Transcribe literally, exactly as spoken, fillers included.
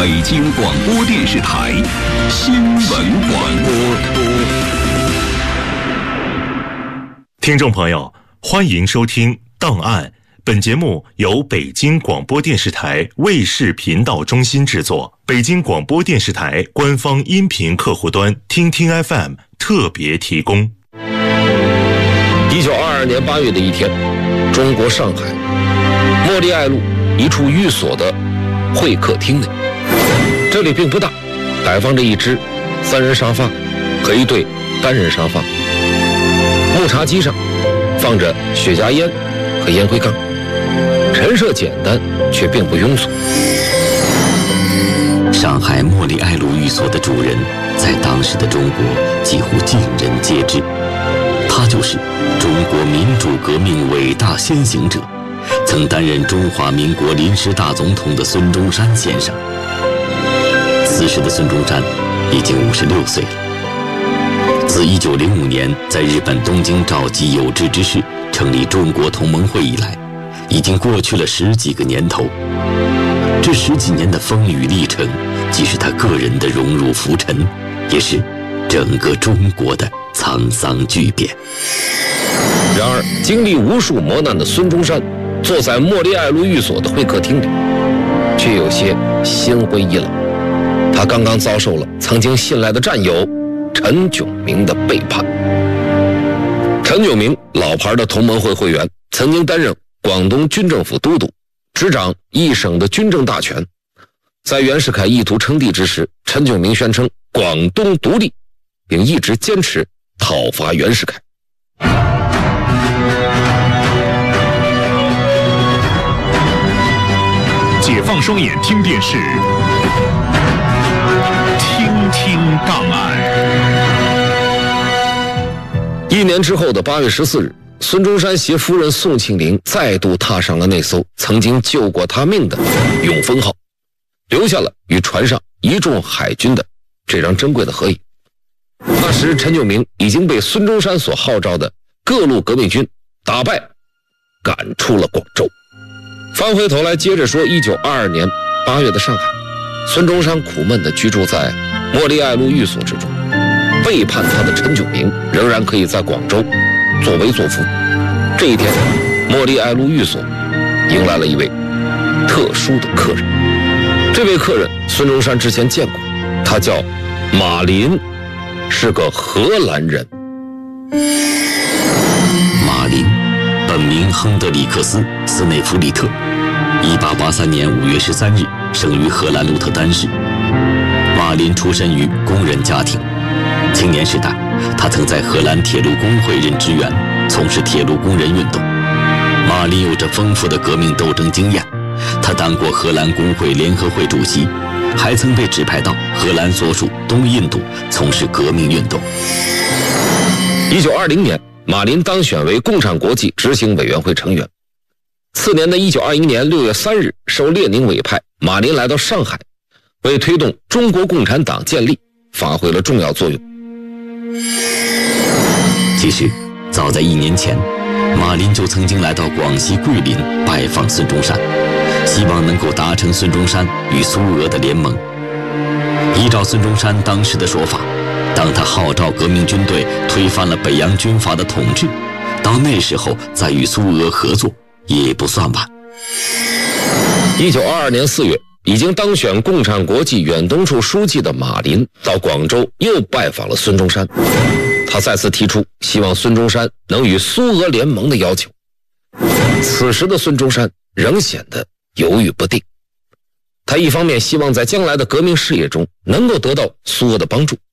北京广播电视台新闻广播。 听众朋友，欢迎收听《档案》。本节目由北京广播电视台卫视频道中心制作，北京广播电视台官方音频客户端听听 F M 特别提供。 一九二二年八月的一天，中国上海茉莉爱路一处寓所的会客厅内，这里并不大，摆放着一只三人沙发和一对单人沙发，木茶几上放着雪茄烟和烟灰缸，陈设简单却并不庸俗。 上海茉莉爱路寓所的主人在当时的中国几乎尽人皆知，他就是中国民主革命伟大先行者，曾担任中华民国临时大总统的孙中山先生。此时的孙中山已经五十六岁了。自一九零五年在日本东京召集有志之士成立中国同盟会以来，已经过去了十几个年头。这十几年的风雨历程，既是他个人的荣辱浮沉，也是整个中国的沧桑巨变。 然而经历无数磨难的孙中山坐在茉莉爱路寓所的会客厅里，却有些心灰意冷。他刚刚遭受了曾经信赖的战友陈炯明的背叛。陈炯明，老牌的同盟会会员，曾经担任广东军政府都督，执掌一省的军政大权。在袁世凯意图称帝之时，陈炯明宣称广东独立，并一直坚持讨伐袁世凯。 解放双眼听电视，听听档案。 一年之后的八月十四日，孙中山携夫人宋庆龄再度踏上了那艘曾经救过他命的永丰号，留下了与船上一众海军的这张珍贵的合影。那时陈炯明已经被孙中山所号召的各路革命军打败，赶出了广州。翻回头来接着说一九二二年八月的上海，孙中山苦闷地居住在茉莉爱路寓所之中，背叛他的陈炯明仍然可以在广州作威作福。这一天，茉莉爱路寓所迎来了一位特殊的客人。这位客人孙中山之前见过，他叫马林，是个荷兰人。 马林本名亨德里克斯·斯内弗里特，一八八三年五月十三日生于荷兰鹿特丹市。马林出身于工人家庭，青年时代他曾在荷兰铁路工会任职员，从事铁路工人运动。马林有着丰富的革命斗争经验，他当过荷兰工会联合会主席，还曾被指派到荷兰所属东印度从事革命运动。 一九二零年，马林当选为共产国际执行委员会成员。次年的一九二一年六月三日，受列宁委派，马林来到上海，为推动中国共产党建立发挥了重要作用。 其实早在一年前，马林就曾经来到广西桂林拜访孙中山，希望能够达成孙中山与苏俄的联盟。依照孙中山当时的说法，当他号召革命军队推翻了北洋军阀的统治，到那时候再与苏俄合作也不算晚。 一九二二年四月，已经当选共产国际远东处书记的马林到广州又拜访了孙中山，他再次提出希望孙中山能与苏俄联盟的要求。此时的孙中山仍显得犹豫不定，他一方面希望在将来的革命事业中能够得到苏俄的帮助，